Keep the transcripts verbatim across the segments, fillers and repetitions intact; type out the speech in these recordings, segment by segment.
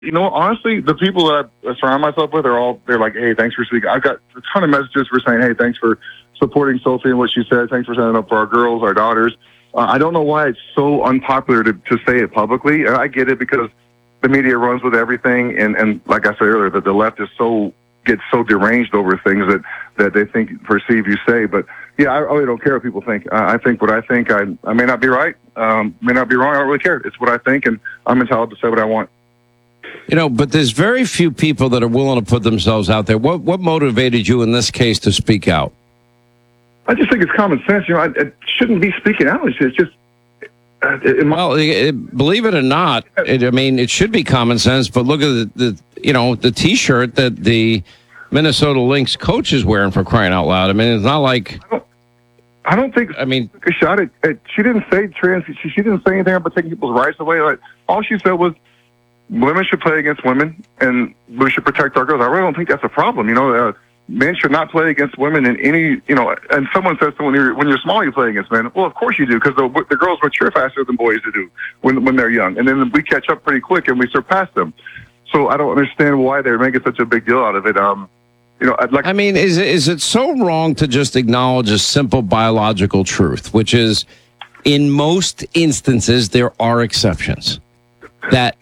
You know, honestly, the people that I surround myself with are all, they're like, hey, thanks for speaking. I've got a ton of messages for saying, hey, thanks for supporting Sophie and what she said. Thanks for standing up for our girls, our daughters. Uh, I don't know why it's so unpopular to, to say it publicly. And I get it because the media runs with everything. And, and like I said earlier, that the left is so, gets so deranged over things that, that they think, perceive you say. But yeah, I really don't care what people think. I, I think what I think. I, I may not be right, um, may not be wrong. I don't really care. It's what I think, and I'm entitled to say what I want. You know, but there's very few people that are willing to put themselves out there. What what motivated you in this case to speak out? I just think it's common sense. You know, I, I shouldn't be speaking out. It's just, just uh, it, well, it, it, believe it or not, it, I mean, it should be common sense. But look at the, the you know the T-shirt that the Minnesota Lynx coach is wearing, for crying out loud. I mean, it's not like. I don't, I don't think. I mean, a shot at, at. She didn't say trans. She, she didn't say anything about taking people's rights away. Like, all she said was, women should play against women, and we should protect our girls. I really don't think that's a problem. You know, uh, men should not play against women in any, you know, and someone says when you're, when you're small, you play against men. Well, of course you do, because the, the girls mature faster than boys do when, when they're young. And then we catch up pretty quick and we surpass them. So I don't understand why they're making such a big deal out of it. Um, you know, I'd like. I mean, is, is it so wrong to just acknowledge a simple biological truth, which is in most instances, there are exceptions. That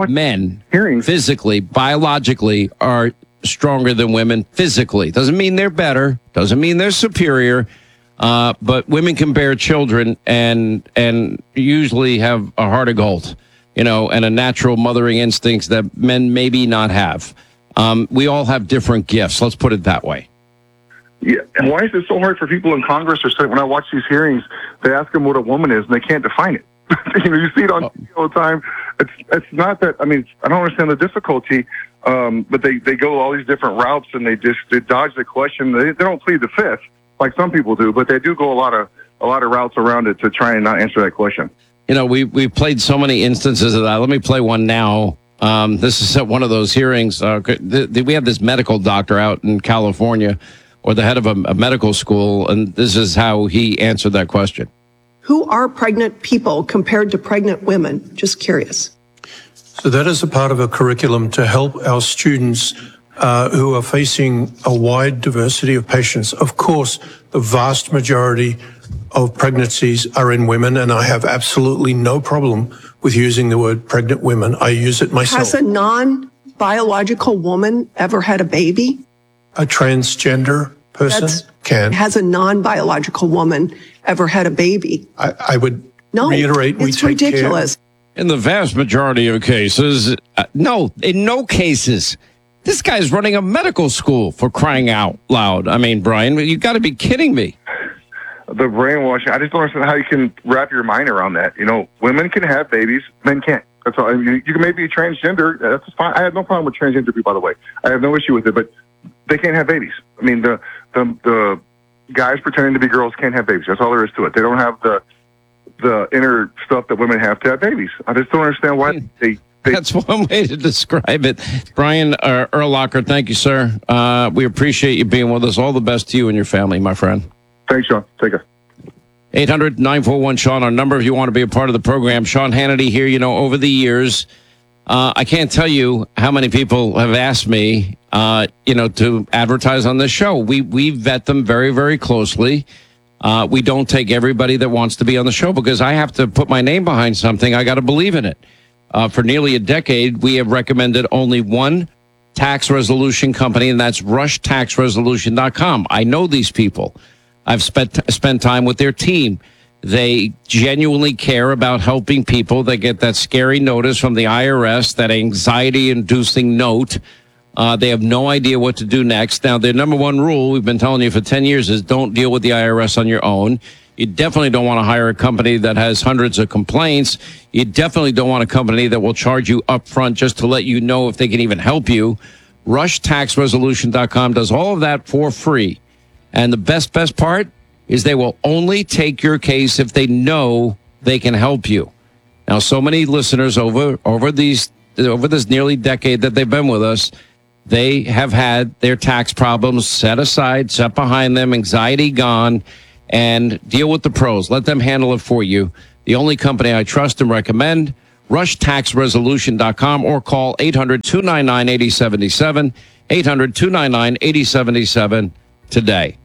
men hearings. physically, biologically are stronger than women physically. Doesn't mean they're better. Doesn't mean they're superior. Uh, but women can bear children and and usually have a heart of gold, you know, and a natural mothering instincts that men maybe not have. Um, we all have different gifts. Let's put it that way. Yeah, and why is it so hard for people in Congress or Senate? When I watch these hearings, they ask them what a woman is, and they can't define it. you know, you see it on T V all the time. It's it's not that. I mean, I don't understand the difficulty, um, but they, they go all these different routes and they just they dodge the question. They, they don't plead the fifth like some people do, but they do go a lot of a lot of routes around it to try and not answer that question. You know, we we played so many instances of that. Let me play one now. Um, this is at one of those hearings. Uh, th- th- we have this medical doctor out in California, or the head of a, a medical school, and this is how he answered that question. Who are pregnant people compared to pregnant women? Just curious. So that is a part of a curriculum to help our students uh, who are facing a wide diversity of patients. Of course, the vast majority of pregnancies are in women, and I have absolutely no problem with using the word pregnant women. I use it myself. Has a non-biological woman ever had a baby? A transgender person That's, can. Has a non-biological woman ever had a baby? I, I would no, reiterate, we it's take ridiculous. care. In the vast majority of cases, uh, no, in no cases. This guy's running a medical school, for crying out loud. I mean, Brian, you got to be kidding me. The brainwashing, I just don't understand how you can wrap your mind around that. You know, women can have babies, men can't. That's all. I mean, you, you can maybe be transgender. That's fine. I have no problem with transgender people, by the way. I have no issue with it, but they can't have babies. I mean, the the the guys pretending to be girls can't have babies. That's all there is to it. They don't have the the inner stuff that women have to have babies. I just don't understand why they. they That's one way to describe it. Brian uh, Urlacher, thank you, sir. Uh, we appreciate you being with us. All the best to you and your family, my friend. Thanks, Sean. Take care. eight hundred nine four one Sean, our number if you want to be a part of the program. Sean Hannity here. You know, over the years, uh, I can't tell you how many people have asked me, uh, you know, to advertise on this show. We we vet them very, very closely. Uh, we don't take everybody that wants to be on the show because I have to put my name behind something. I got to believe in it. Uh, for nearly a decade, we have recommended only one tax resolution company, and that's rush tax resolution dot com. I know these people. I've spent spent time with their team. They genuinely care about helping people that get that scary notice from the I R S, that anxiety-inducing note. Uh, they have no idea what to do next. Now, their number one rule, we've been telling you for ten years, is don't deal with the I R S on your own. You definitely don't want to hire a company that has hundreds of complaints. You definitely don't want a company that will charge you up front just to let you know if they can even help you. rush tax resolution dot com does all of that for free. And the best, best part is they will only take your case if they know they can help you. Now, so many listeners over over these over this nearly decade that they've been with us, they have had their tax problems set aside, set behind them, anxiety gone, and deal with the pros. Let them handle it for you. The only company I trust and recommend, rush tax resolution dot com, or call eight hundred, two nine nine, eight oh seven seven, eight hundred, two nine nine, eight oh seven seven today.